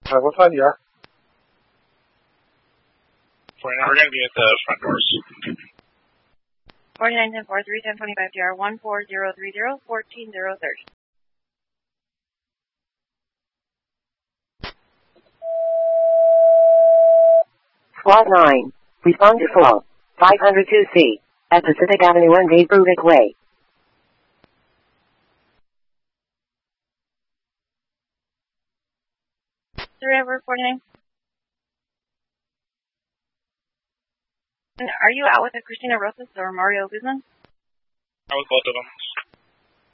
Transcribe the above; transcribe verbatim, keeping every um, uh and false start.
Uh, what side you are? forty-nine, we're going to be at the front doors. forty-nine ten four three ten twenty-five D R one four zero three zero fourteen zero thirty. Squad nine. Respond to fall. five oh two C. At Pacific Avenue and Dave Brubeck Way. three over forty-nine. And are you out with a Christina Rosas or Mario Guzman? I was both of them.